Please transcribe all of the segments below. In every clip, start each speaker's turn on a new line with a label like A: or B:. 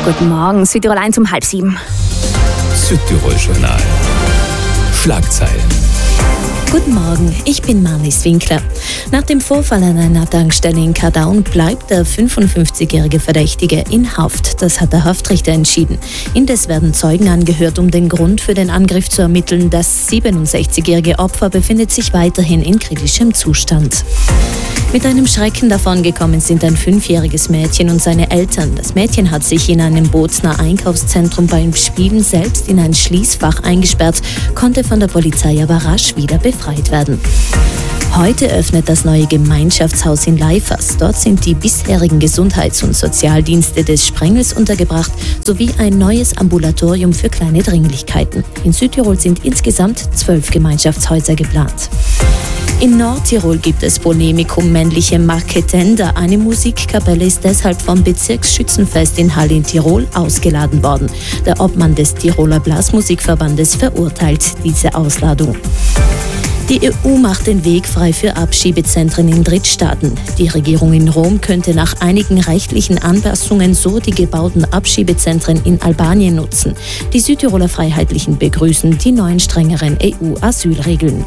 A: Guten Morgen, Südtirol 1 um 6:30.
B: Südtirol-Journal. Schlagzeilen.
C: Guten Morgen, ich bin Marlies Winkler. Nach dem Vorfall an einer Tankstelle in Kadown bleibt der 55-jährige Verdächtige in Haft. Das hat der Haftrichter entschieden. Indes werden Zeugen angehört, um den Grund für den Angriff zu ermitteln. Das 67-jährige Opfer befindet sich weiterhin in kritischem Zustand. Mit einem Schrecken davongekommen sind ein 5-jähriges Mädchen und seine Eltern. Das Mädchen hat sich in einem Bozner Einkaufszentrum beim Spielen selbst in ein Schließfach eingesperrt, konnte von der Polizei aber rasch wieder befreit werden. Heute öffnet das neue Gemeinschaftshaus in Leifers. Dort sind die bisherigen Gesundheits- und Sozialdienste des Sprengels untergebracht, sowie ein neues Ambulatorium für kleine Dringlichkeiten. In Südtirol sind insgesamt 12 Gemeinschaftshäuser geplant. In Nordtirol gibt es Polemik um männliche Marketender. Eine Musikkapelle ist deshalb vom Bezirksschützenfest in Hall in Tirol ausgeladen worden. Der Obmann des Tiroler Blasmusikverbandes verurteilt diese Ausladung. Die EU macht den Weg frei für Abschiebezentren in Drittstaaten. Die Regierung in Rom könnte nach einigen rechtlichen Anpassungen so die gebauten Abschiebezentren in Albanien nutzen. Die Südtiroler Freiheitlichen begrüßen die neuen strengeren EU-Asylregeln.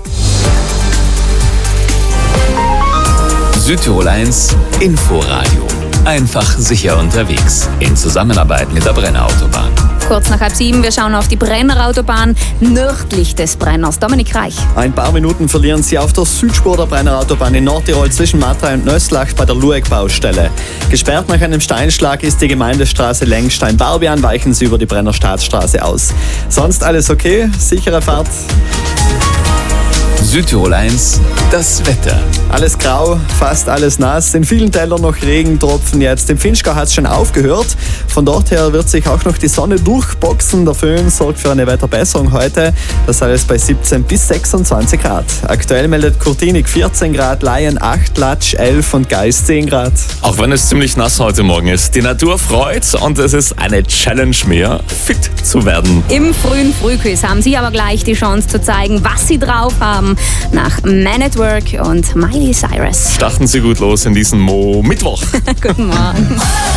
B: Südtirol 1 Inforadio. Einfach sicher unterwegs. In Zusammenarbeit mit der Brenner Autobahn.
A: Kurz nach 6:30, wir schauen auf die Brenner Autobahn nördlich des Brenners. Dominik Reich.
D: Ein paar Minuten verlieren Sie auf der Südspur der Brenner Autobahn in Nordtirol zwischen Matrei und Nösslach bei der Lueg-Baustelle. Gesperrt nach einem Steinschlag ist die Gemeindestraße Längstein-Barbian, weichen Sie über die Brenner Staatsstraße aus. Sonst alles okay, sichere Fahrt.
B: Südtirol 1, das Wetter.
D: Alles grau, fast alles nass, in vielen Tälern noch Regentropfen jetzt. Im Vinschgau hat es schon aufgehört. Von dort her wird sich auch noch die Sonne durchboxen. Der Föhn sorgt für eine Wetterbesserung heute. Das alles bei 17 bis 26 Grad. Aktuell meldet Kurtinik 14 Grad, Laien 8, Latsch 11 und Geist 10 Grad.
E: Auch wenn es ziemlich nass heute Morgen ist, die Natur freut und es ist eine Challenge mehr, fit zu werden.
A: Im frühen Frühquiz haben Sie aber gleich die Chance zu zeigen, was Sie drauf haben. Nach Man at Work und Miley Cyrus.
E: Starten Sie gut los in diesen Mittwoch.
A: Guten Morgen.